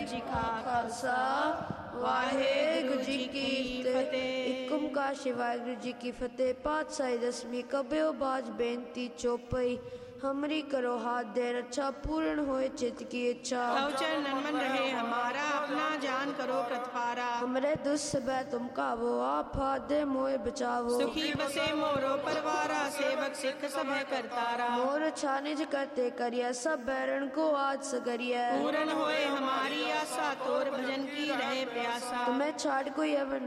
जी का खालसा वाहेगुरु जी की फतेह। एक ओंकार श्री वाहेगुरु जी की फतेह। पातशाही दसवीं कब्यो बाज बेनती चौपाई। हमरी करो हाथ दे रक्षा पूर्ण होए चित्त की इच्छा। चरणन मन रहे हमारा अपना जान करो प्रतिपारा। हमरे दुस्सह तुम कावो आप हाथ दे मोए बचावो। सुखी बसे मोरो परवारा सेवक सिख सब करतारा। मोर छानिज करते करिया सब बैरण को आज सगरिया। पूर्ण होए हमारी आशा तोर भजन की रहे प्यासा। तुम्हें छाड़ कोई अवर